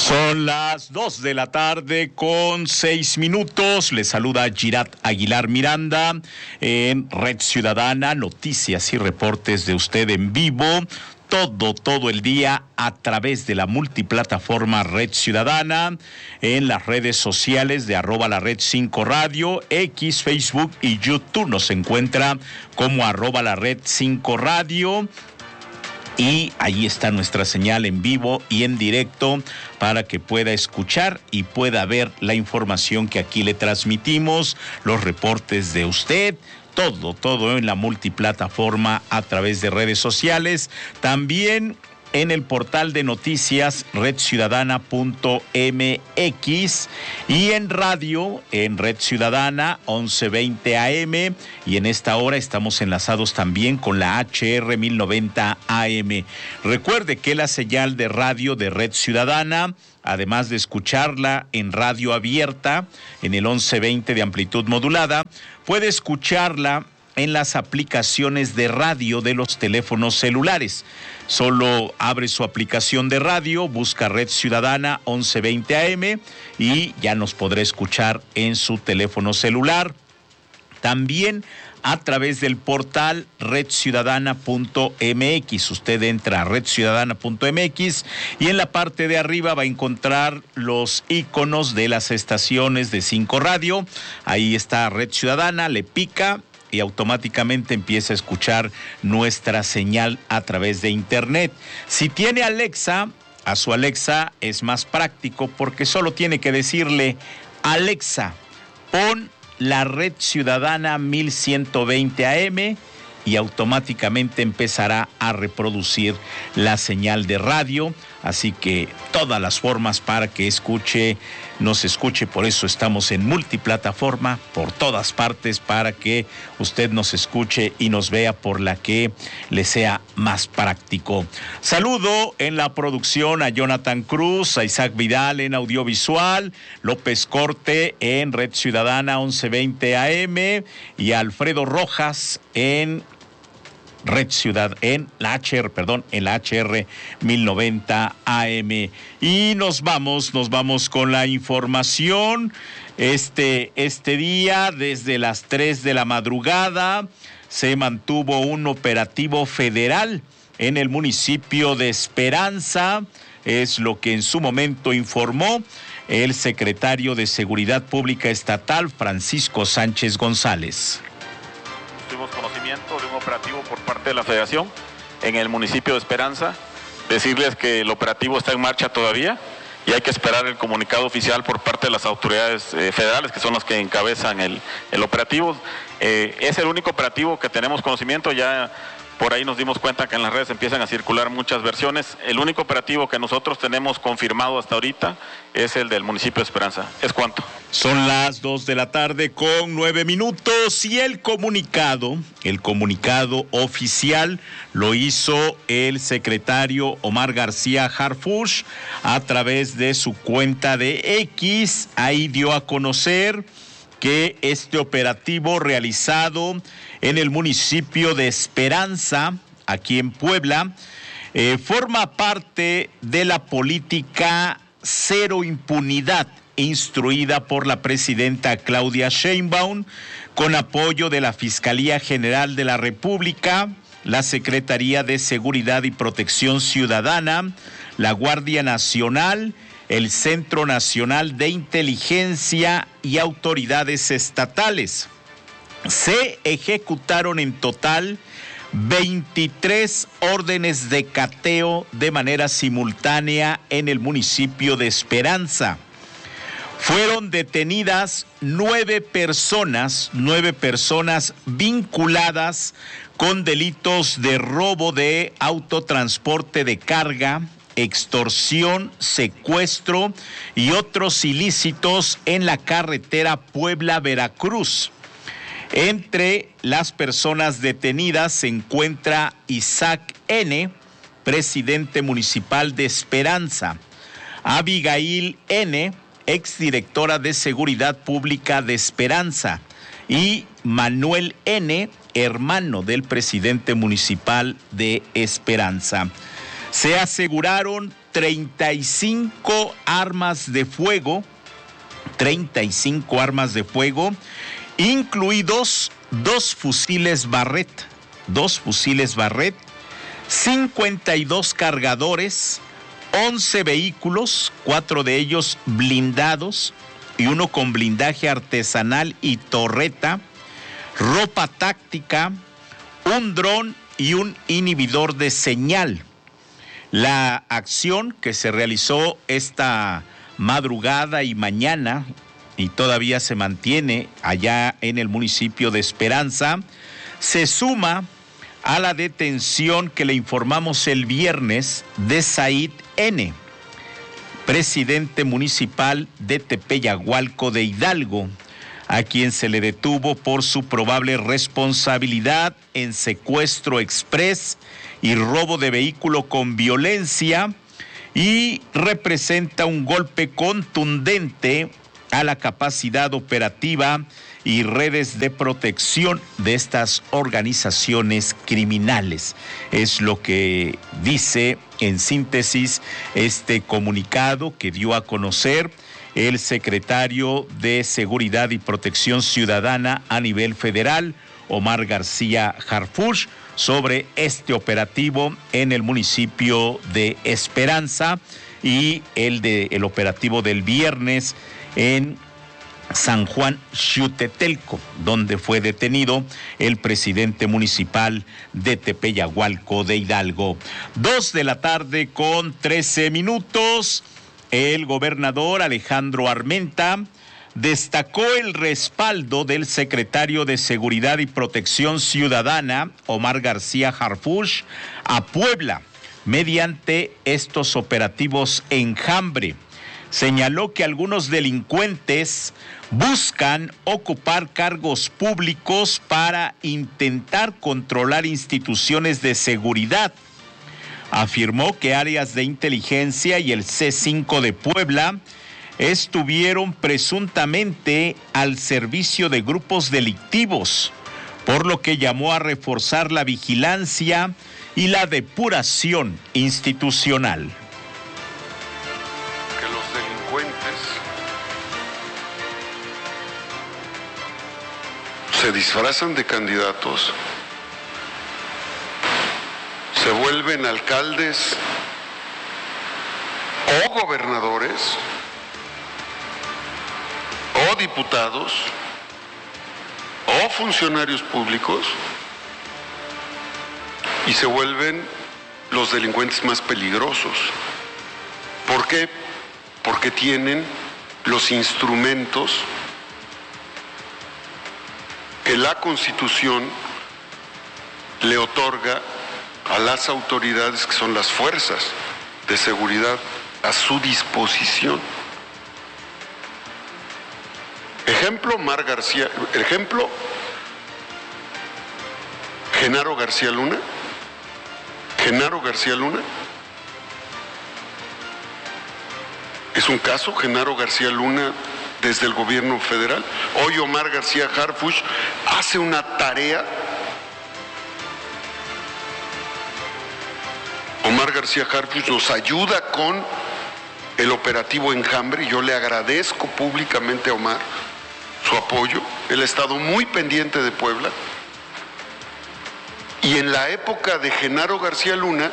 Son las 2 de la tarde con 6 minutos. Les saluda Girat Aguilar Miranda en Red Ciudadana, noticias y reportes de usted en vivo. Todo el día a través de la multiplataforma Red Ciudadana, en las redes sociales de @lared5 radio, X, Facebook y YouTube. Nos encuentra como @lared5 radio. Y ahí está nuestra señal en vivo y en directo para que pueda escuchar y pueda ver la información que aquí le transmitimos, los reportes de usted, todo en la multiplataforma a través de redes sociales. También en el portal de noticias redciudadana.mx y en radio en Red Ciudadana 1120 AM, y en esta hora estamos enlazados también con la HR 1090 AM. Recuerde que la señal de radio de Red Ciudadana, además de escucharla en radio abierta en el 1120 de amplitud modulada, puede escucharla en las aplicaciones de radio de los teléfonos celulares. Solo abre su aplicación de radio, busca Red Ciudadana 1120 AM y ya nos podrá escuchar en su teléfono celular. También a través del portal redciudadana.mx. Usted entra a redciudadana.mx y en la parte de arriba va a encontrar los iconos de las estaciones de 5 Radio. Ahí está Red Ciudadana, le pica y automáticamente empieza a escuchar nuestra señal a través de internet. Si tiene Alexa, a su Alexa es más práctico porque solo tiene que decirle: Alexa, pon la Red Ciudadana 1120 AM, y automáticamente empezará a reproducir la señal de radio. Así que todas las formas para que nos escuche, por eso estamos en multiplataforma, por todas partes, para que usted nos escuche y nos vea por la que le sea más práctico. Saludo en la producción a Jonathan Cruz, a Isaac Vidal en audiovisual, López Corte en Red Ciudadana 1120 AM y a Alfredo Rojas en Red Ciudad, en la HR 1090 AM. Y nos vamos con la información. Este día, desde las 3 de la madrugada, se mantuvo un operativo federal en el municipio de Esperanza. Es lo que en su momento informó el secretario de Seguridad Pública Estatal, Francisco Sánchez González. Tuvimos conocimiento de un operativo por parte de la Federación en el municipio de Esperanza. Decirles que el operativo está en marcha todavía y hay que esperar el comunicado oficial por parte de las autoridades federales, que son las que encabezan el operativo. Es el único operativo que tenemos conocimiento. Ya por ahí nos dimos cuenta que en las redes empiezan a circular muchas versiones. El único operativo que nosotros tenemos confirmado hasta ahorita es el del municipio de Esperanza. ¿Es cuánto? Son las 2 de la tarde con 9 minutos y el comunicado oficial lo hizo el secretario Omar García Harfuch a través de su cuenta de X. Ahí dio a conocer que este operativo realizado en el municipio de Esperanza, aquí en Puebla, forma parte de la política cero impunidad instruida por la presidenta Claudia Sheinbaum, con apoyo de la Fiscalía General de la República, la Secretaría de Seguridad y Protección Ciudadana, la Guardia Nacional, el Centro Nacional de Inteligencia y autoridades estatales. Se ejecutaron en total 23 órdenes de cateo de manera simultánea en el municipio de Esperanza. Fueron detenidas 9 personas vinculadas con delitos de robo de autotransporte de carga, extorsión, secuestro y otros ilícitos en la carretera Puebla-Veracruz. Entre las personas detenidas se encuentra Isaac N., presidente municipal de Esperanza, Abigail N., exdirectora de Seguridad Pública de Esperanza, y Manuel N., hermano del presidente municipal de Esperanza. Se aseguraron 35 armas de fuego, incluidos dos fusiles Barrett, 52 cargadores, 11 vehículos, 4 de ellos blindados y uno con blindaje artesanal y torreta, ropa táctica, un dron y un inhibidor de señal. La acción que se realizó esta madrugada y mañana y todavía se mantiene allá en el municipio de Esperanza, se suma a la detención que le informamos el viernes de Said N., presidente municipal de Tepeyagualco de Hidalgo, a quien se le detuvo por su probable responsabilidad en secuestro exprés y robo de vehículo con violencia, y representa un golpe contundente a la capacidad operativa y redes de protección de estas organizaciones criminales. Es lo que dice en síntesis este comunicado que dio a conocer el secretario de Seguridad y Protección Ciudadana a nivel federal, Omar García Harfuch, sobre este operativo en el municipio de Esperanza y el operativo del viernes en San Juan Xutetelco, donde fue detenido el presidente municipal de Tepeyagualco de Hidalgo. 2:13 p.m. El gobernador Alejandro Armenta destacó el respaldo del secretario de Seguridad y Protección Ciudadana, Omar García Harfuch, a Puebla mediante estos operativos Enjambre. Señaló que algunos delincuentes buscan ocupar cargos públicos para intentar controlar instituciones de seguridad. Afirmó que áreas de inteligencia y el C5 de Puebla estuvieron presuntamente al servicio de grupos delictivos, por lo que llamó a reforzar la vigilancia y la depuración institucional. Que los delincuentes se disfrazan de candidatos, se vuelven alcaldes o gobernadores o diputados o funcionarios públicos y se vuelven los delincuentes más peligrosos. ¿Por qué? Porque tienen los instrumentos que la Constitución le otorga a las autoridades, que son las fuerzas de seguridad, a su disposición. Ejemplo, Genaro García Luna. Es un caso, Genaro García Luna, desde el gobierno federal. Hoy Omar García Harfuch hace una tarea. Omar García Harfuch nos ayuda con el operativo Enjambre. Yo le agradezco públicamente a Omar su apoyo. Él ha estado muy pendiente de Puebla. Y en la época de Genaro García Luna,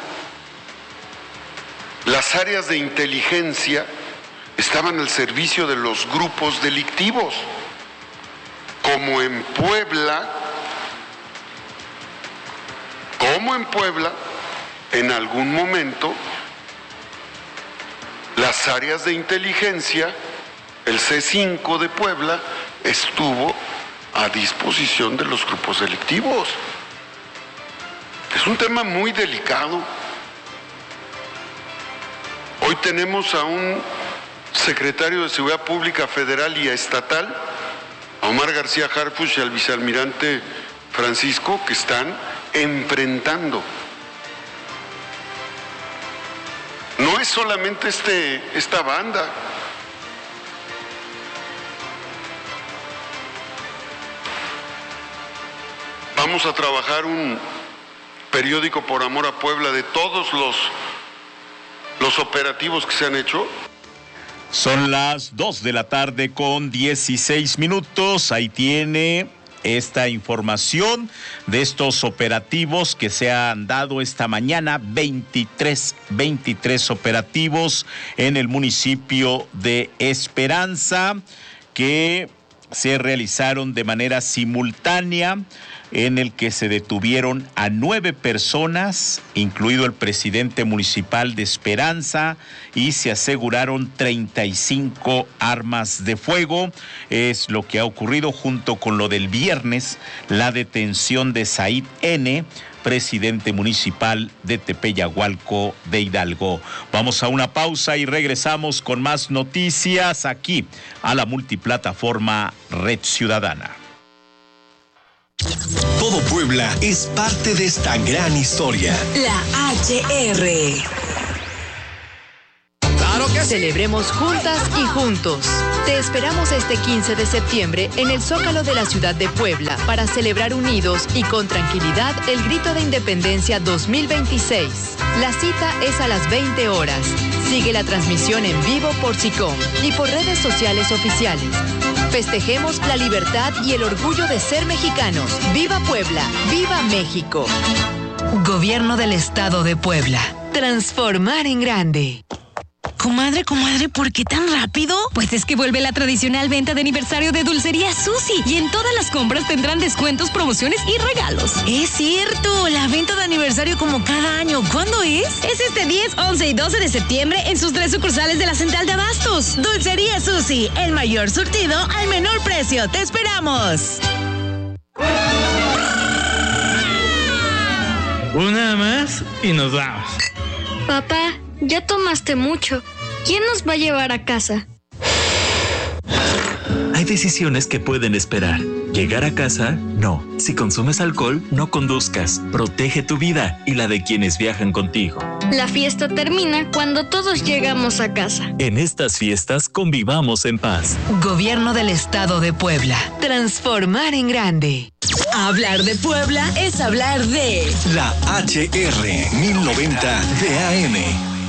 las áreas de inteligencia estaban al servicio de los grupos delictivos. Como en Puebla, en algún momento, las áreas de inteligencia, el C5 de Puebla, estuvo a disposición de los grupos delictivos. Es un tema muy delicado. Hoy tenemos a un secretario de Seguridad Pública federal y estatal, a Omar García Harfuch y al vicealmirante Francisco, que están enfrentando. No es solamente esta banda. Vamos a trabajar un periódico por amor a Puebla de todos los los operativos que se han hecho. Son las 2 de la tarde con 16 minutos. Ahí tiene esta información de estos operativos que se han dado esta mañana, 23 operativos en el municipio de Esperanza que se realizaron de manera simultánea, en el que se detuvieron a 9 personas, incluido el presidente municipal de Esperanza, y se aseguraron 35 armas de fuego. Es lo que ha ocurrido junto con lo del viernes, la detención de Said N., presidente municipal de Tepeyagualco de Hidalgo. Vamos a una pausa y regresamos con más noticias aquí a la multiplataforma Red Ciudadana. Todo Puebla es parte de esta gran historia. La HR. ¡Claro que sí! Celebremos juntas y juntos. Te esperamos este 15 de septiembre en el Zócalo de la ciudad de Puebla para celebrar unidos y con tranquilidad el Grito de Independencia 2026. La cita es a las 20 horas. Sigue la transmisión en vivo por SICOM y por redes sociales oficiales. Festejemos la libertad y el orgullo de ser mexicanos. ¡Viva Puebla! ¡Viva México! Gobierno del Estado de Puebla. Transformar en grande. Comadre, ¿por qué tan rápido? Pues es que vuelve la tradicional venta de aniversario de Dulcería Susi y en todas las compras tendrán descuentos, promociones y regalos. Es cierto, la venta de aniversario como cada año. ¿Cuándo es? Es este 10, 11 y 12 de septiembre en sus 3 sucursales de la Central de Abastos. Dulcería Susi, el mayor surtido al menor precio. ¡Te esperamos! Una más y nos vamos. Papá, ya tomaste mucho. ¿Quién nos va a llevar a casa? Hay decisiones que pueden esperar. Llegar a casa, no. Si consumes alcohol, no conduzcas. Protege tu vida y la de quienes viajan contigo. La fiesta termina cuando todos llegamos a casa. En estas fiestas convivamos en paz. Gobierno del Estado de Puebla. Transformar en grande. Hablar de Puebla es hablar de... La HR 1090 de AM.